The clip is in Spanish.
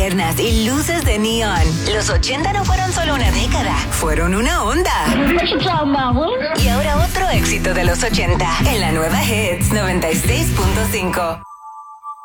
Y luces de neón. Los 80 no fueron solo una década, fueron una onda. Y ahora otro éxito de los 80 en la nueva Hits 96.5.